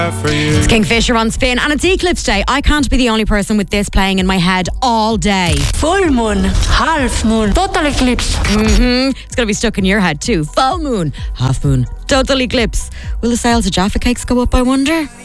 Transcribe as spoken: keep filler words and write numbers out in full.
It's Kingfisher on Spin, and it's Eclipse Day. I can't be the only person with this playing in my head all day. Full moon, half moon, total eclipse. Mm-hmm. It's going to be stuck in your head too. Full moon, half moon, total eclipse. Will the sales of Jaffa cakes go up, I wonder?